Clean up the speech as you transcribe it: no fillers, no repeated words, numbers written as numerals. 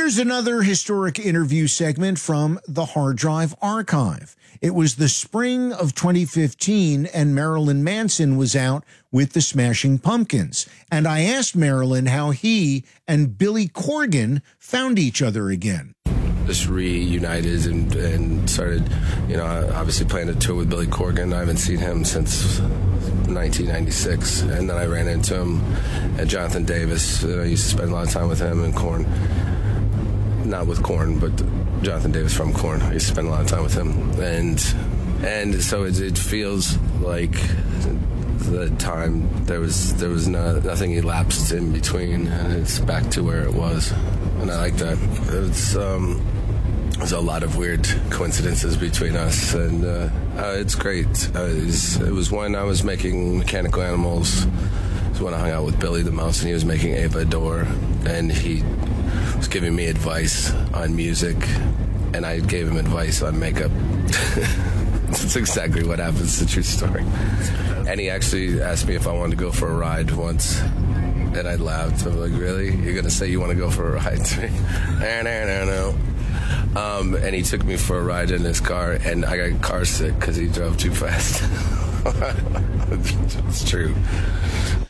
Here's another historic interview segment from the Hard Drive Archive. It was the spring of 2015, and Marilyn Manson was out with the Smashing Pumpkins. And I asked Marilyn how he and Billy Corgan found each other again. Just reunited and started, obviously playing a tour with Billy Corgan. I haven't seen him since 1996. And then I ran into him at Jonathan Davis. I used to spend a lot of time with him and Korn. Not with Korn, but Jonathan Davis from Korn. I used to spend a lot of time with him. And so it feels like the time there was nothing elapsed in between, and it's back to where it was. And I like that. There's a lot of weird coincidences between us, and it's great. It was when I was making Mechanical Animals. It was when I hung out with Billy the most, and he was making Ava Adore, and he was giving me advice on music, and I gave him advice on makeup. That's exactly what happened. It's a true story. And he actually asked me if I wanted to go for a ride once, and I laughed. I'm like, really? You're going to say you want to go for a ride to me? No. And he took me for a ride in his car, and I got car sick because he drove too fast. It's true.